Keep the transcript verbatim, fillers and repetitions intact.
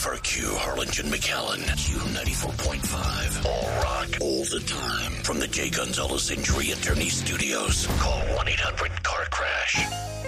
for Q, Harlingen, McAllen. Q ninety-four point five. All rock, all the time. From the Jay Gonzalez Injury Attorney Studios. Call one eight hundred car crash.